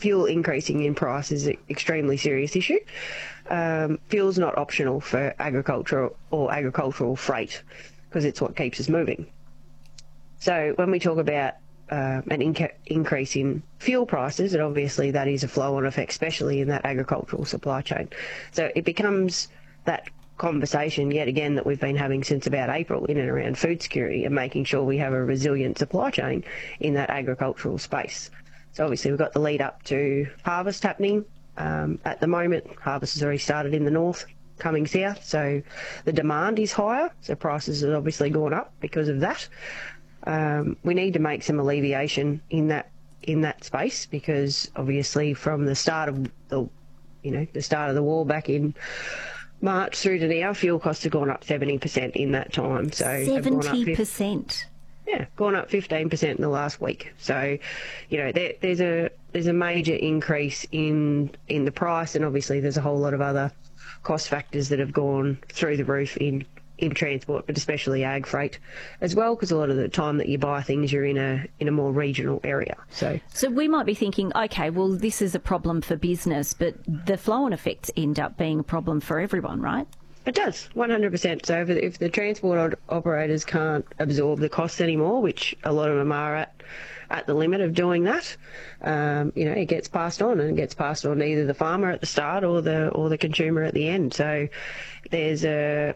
fuel increasing in price is an extremely serious issue. Fuel's not optional for agricultural freight because it's what keeps us moving. So when we talk about an increase in fuel prices, and obviously that is a flow-on effect, especially in that agricultural supply chain. So it becomes that conversation yet again that we've been having since about April in and around food security and making sure we have a resilient supply chain in that agricultural space. So obviously we've got the lead up to harvest happening. At the moment, harvest has already started in the north, coming south, so the demand is higher, so prices have obviously gone up because of that. We need to make some alleviation in that space, because obviously from the start of the war back in March through to now, fuel costs have gone up 70% in that time. So 70%. Gone up 15% in the last week. So, there's a major increase in the price, and obviously there's a whole lot of other cost factors that have gone through the roof in transport, but especially ag freight as well, because a lot of the time that you buy things, you're in a more regional area. So we might be thinking, okay, well, this is a problem for business, but the flow-on effects end up being a problem for everyone, right? It does, 100%. So if the transport operators can't absorb the costs anymore, which a lot of them are at the limit of doing that, it gets passed on, and it gets passed on to either the farmer at the start or the consumer at the end. So there's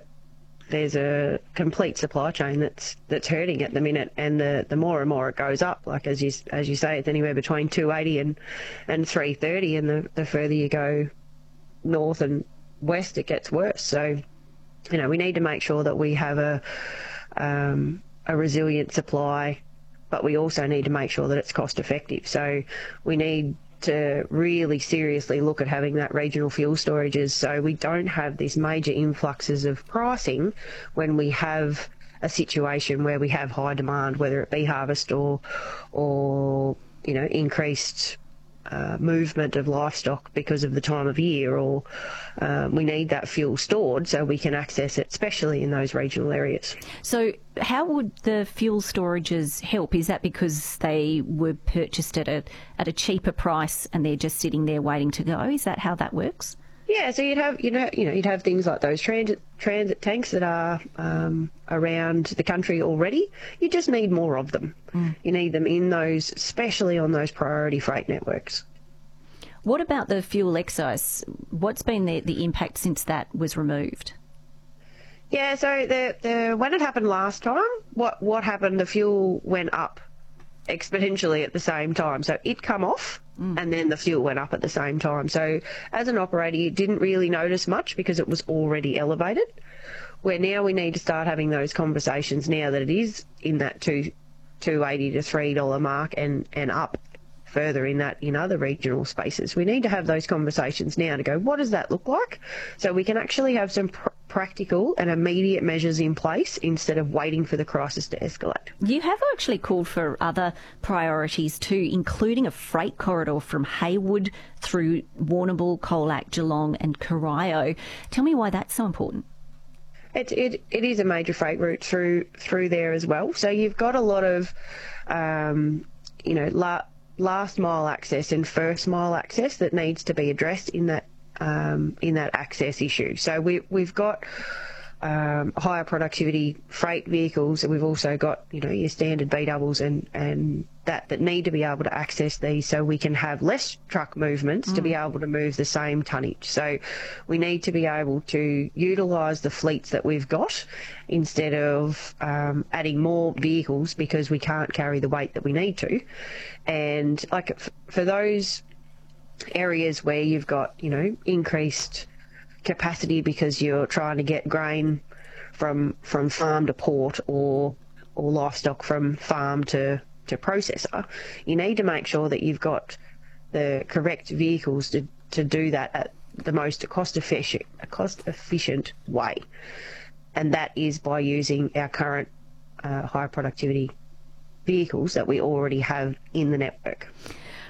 a complete supply chain that's hurting at the minute, and the more and more it goes up, like as you say, it's anywhere between $2.80 and $3.30, and the further you go north and west, it gets worse. So we need to make sure that we have a resilient supply, but we also need to make sure that it's cost effective. So we need to really seriously look at having that regional fuel storages, so we don't have these major influxes of pricing when we have a situation where we have high demand, whether it be harvest or increased movement of livestock because of the time of year, or we need that fuel stored so we can access it, especially in those regional areas. So how would the fuel storages help? Is that because they were purchased at a cheaper price and they're just sitting there waiting to go? Is that how that works? Yeah, so you'd have things like those transit tanks that are around the country already. You just need more of them. You need them in those, especially on those priority freight networks. What about the fuel excise? What's been the impact since that was removed? Yeah, so when it happened last time, what happened? The fuel went up exponentially at the same time. So it come off, and then the fuel went up at the same time. So as an operator, you didn't really notice much because it was already elevated. Where now we need to start having those conversations now that it is in that $2.80 to $3 mark and up further in other regional spaces. We need to have those conversations now to go, what does that look like? So we can actually have some practical and immediate measures in place instead of waiting for the crisis to escalate. You have actually called for other priorities too, including a freight corridor from Haywood through Warrnambool, Colac, Geelong and Corio. Tell me why that's so important. It is a major freight route through there as well. So you've got a lot of, last mile access and first mile access that needs to be addressed in that access issue. So we've got higher productivity freight vehicles, and we've also got your standard B doubles and that need to be able to access these, so we can have less truck movements to be able to move the same tonnage. So we need to be able to utilise the fleets that we've got instead of adding more vehicles because we can't carry the weight that we need to. And like for those areas where you've got increased capacity because you're trying to get grain from farm to port or livestock from farm to processor, you need to make sure that you've got the correct vehicles to do that at the most cost efficient way, and that is by using our current high productivity vehicles that we already have in the network.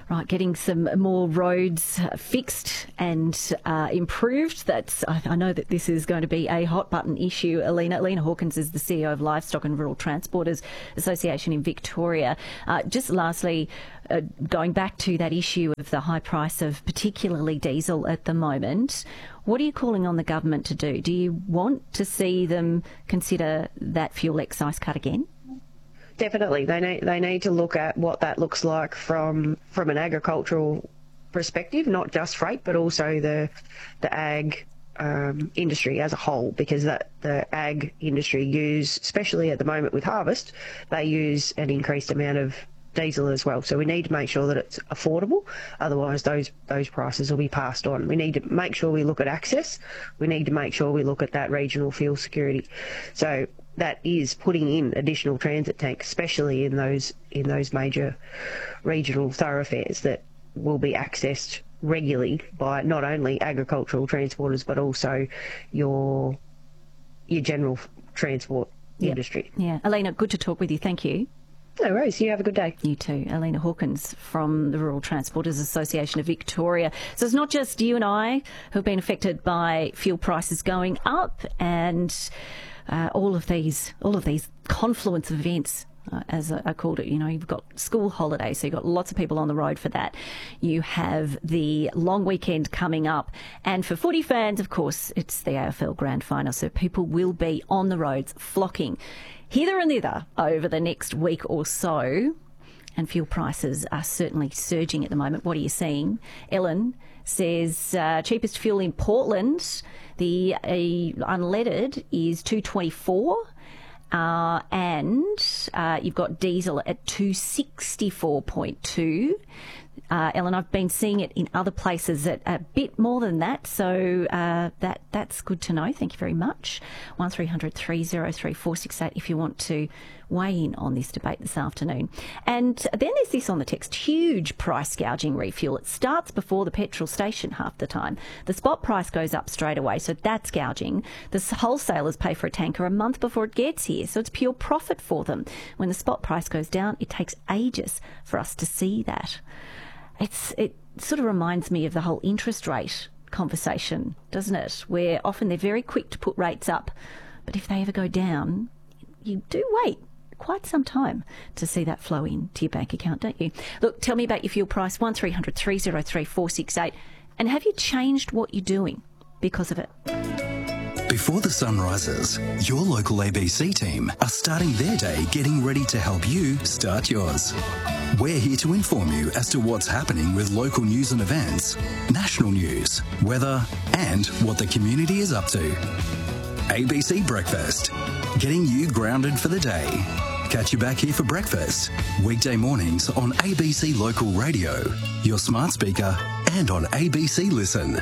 Right, getting some more roads fixed and improved. I know that this is going to be a hot button issue. Alina Hawkins is the CEO of Livestock and Rural Transporters Association in Victoria. Just lastly, going back to that issue of the high price of particularly diesel at the moment, what are you calling on the government to do? Do you want to see them consider that fuel excise cut again? Definitely. They need to look at what that looks like from an agricultural perspective, not just freight, but also the ag industry as a whole, because the ag industry especially at the moment with harvest, they use an increased amount of diesel as well. So we need to make sure that it's affordable. Otherwise, those prices will be passed on. We need to make sure we look at access. We need to make sure we look at that regional fuel security. So that is putting in additional transit tanks, especially in those major regional thoroughfares that will be accessed regularly by not only agricultural transporters but also your general transport industry. Yeah, Alina, good to talk with you. Thank you. No worries. You have a good day. You too. Alina Hawkins from the Rural Transporters Association of Victoria. So it's not just you and I who've been affected by fuel prices going up, and all of these confluence of events, as I called it. You know, you've got school holidays, so you've got lots of people on the road for that. You have the long weekend coming up, and for footy fans, of course, it's the AFL Grand Final, so people will be on the roads flocking hither and thither over the next week or so, and fuel prices are certainly surging at the moment. What are you seeing? Ellen says cheapest fuel in Portland, the unleaded is $2.24, and you've got diesel at $2.64.2. Ellen, I've been seeing it in other places at a bit more than that, so that's good to know. Thank you very much. 1300 303 468 if you want to weigh in on this debate this afternoon. And then there's this on the text: huge price gouging refuel. It starts before the petrol station half the time. The spot price goes up straight away, so that's gouging. The wholesalers pay for a tanker a month before it gets here, so it's pure profit for them. When the spot price goes down, it takes ages for us to see that. It sort of reminds me of the whole interest rate conversation, doesn't it? Where often they're very quick to put rates up, but if they ever go down, you do wait quite some time to see that flow into your bank account, don't you? Look, tell me about your fuel price, 1300 303 468, and have you changed what you're doing because of it? Before the sun rises, your local ABC team are starting their day getting ready to help you start yours. We're here to inform you as to what's happening with local news and events, national news, weather, and what the community is up to. ABC Breakfast, getting you grounded for the day. Catch you back here for breakfast, weekday mornings on ABC Local Radio, your smart speaker, and on ABC Listen.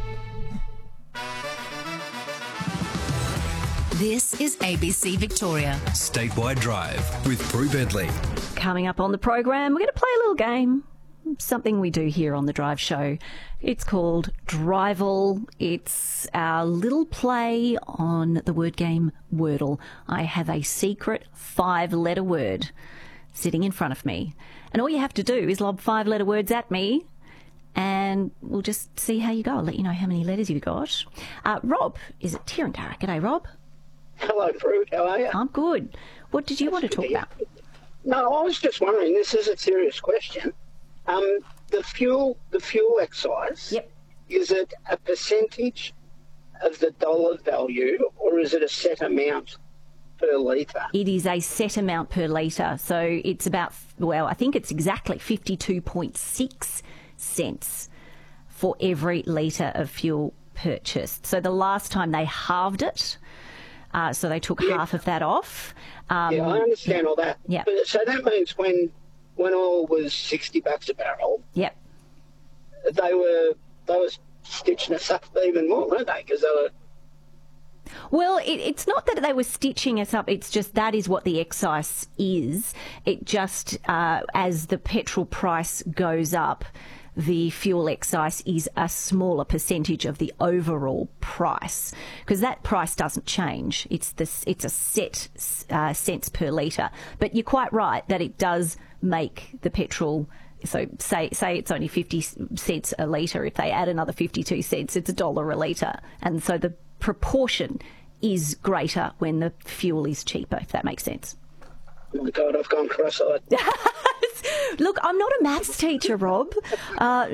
This is ABC Victoria. Statewide Drive with Prue Bedley. Coming up on the program, we're going to play a little game, something we do here on the Drive Show. It's called Drivel. It's our little play on the word game Wordle. I have a secret 5-letter word sitting in front of me, and all you have to do is lob 5-letter words at me, and we'll just see how you go. I'll let you know how many letters you've got. Rob is at Tirangara. G'day, Rob. Hello, Prue. How are you? I'm good. What did you want to talk about? No, I was just wondering, this is a serious question. The fuel excise, Yep. Is it a percentage of the dollar value, or is it a set amount per litre? It is a set amount per litre. So it's about, I think it's exactly 52.6 cents for every litre of fuel purchased. So the last time they halved it, so they took half of that off. I understand all that. Yeah. But, so that means when oil was $60 a barrel, Yep. they were stitching us up even more, weren't they? Because they were. Well, it's not that they were stitching us up. It's just that is what the excise is. It just, as the petrol price goes up, the fuel excise is a smaller percentage of the overall price, because that price doesn't change. It's a set cents per litre. But you're quite right that it does make the petrol So say it's only 50 cents a litre. If they add another 52 cents, it's $1 a litre. And so the proportion is greater when the fuel is cheaper, if that makes sense. Oh my God, I've gone cross-eyed. Look, I'm not a maths teacher, Rob.